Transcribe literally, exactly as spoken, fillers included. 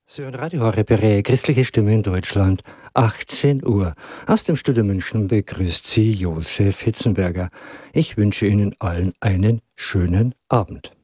Sie hören Radio Horeb, christliche Stimme in Deutschland, achtzehn Uhr. Aus dem Studio München begrüßt Sie Josef Hitzenberger. Ich wünsche Ihnen allen einen schönen Abend.